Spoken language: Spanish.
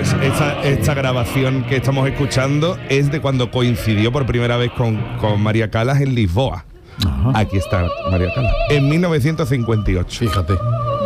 Pues esta grabación que estamos escuchando es de cuando coincidió por primera vez con María Callas en Lisboa. Ajá. Aquí está María Callas, en 1958. Fíjate.